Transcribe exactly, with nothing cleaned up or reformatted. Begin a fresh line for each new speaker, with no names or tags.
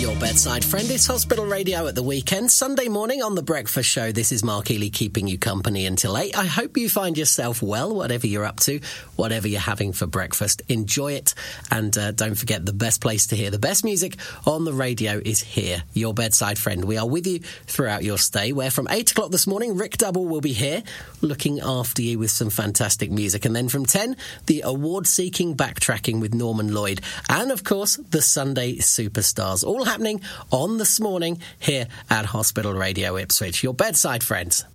Your bedside friend is Hospital Radio at the weekend. Sunday morning on The Breakfast Show, this is Mark Ely keeping you company until eight. I hope you find yourself well, whatever you're up to, whatever you're having for breakfast. Enjoy it. And uh, don't forget, the best place to hear the best music on the radio is here, Your Bedside Friend. We are with you throughout your stay, where from eight o'clock this morning, Rick Double will be here looking after you with some fantastic music. And then from ten, the award-seeking Backtracking with Norman Lloyd. And, of course, the Sunday Superstars. All happening on This Morning here at Hospital Radio Ipswich. Your bedside friends.